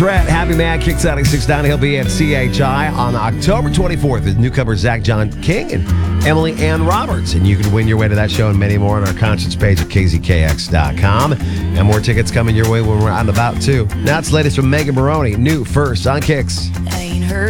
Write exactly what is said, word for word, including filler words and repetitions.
Brett, Happy Man, Kick Sounding Six Down. He'll be at C H I on October twenty-fourth with newcomers Zach John King and Emily Ann Roberts. And you can win your way to that show and many more on our concerts page at K Z K X dot com. And more tickets coming your way when we're out and about, too. Now it's the latest from Megan Maroney, new first on Kicks. I ain't heard